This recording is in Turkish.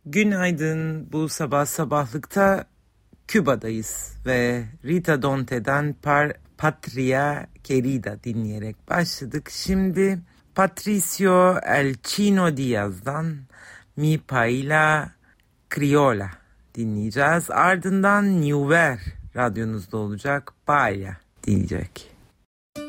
Günaydın. Bu sabahlıkta Küba'dayız ve Rita Donte'den Patria Querida dinleyerek başladık. Şimdi Patricio El Chino Diaz'dan Mi Paila Criolla dinleyeceğiz. Ardından New Ver radyonuzda olacak, Paella diyecek.